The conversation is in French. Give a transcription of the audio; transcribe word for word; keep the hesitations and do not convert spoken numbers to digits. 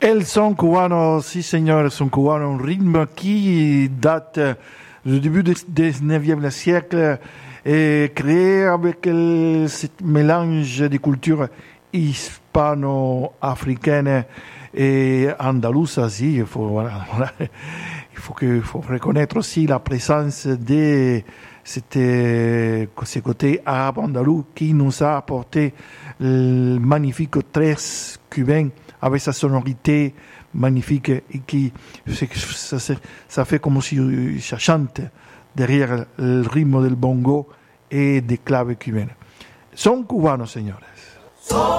El son cubano, sí señor, son cubano, un rythme qui date du début du dix-neuvième siècle et créé avec le, ce mélange de cultures hispano-africaines et andalouses aussi. Il faut, voilà, voilà. Il faut, que, il faut reconnaître aussi la présence de c'était ce côté arabe andalou qui nous a apporté le magnifique treize cubain avec sa sonorité magnifique et qui ça, ça, ça fait comme si ça chante derrière le rythme del bongo et des claves cubaines. Son cubanos, señores.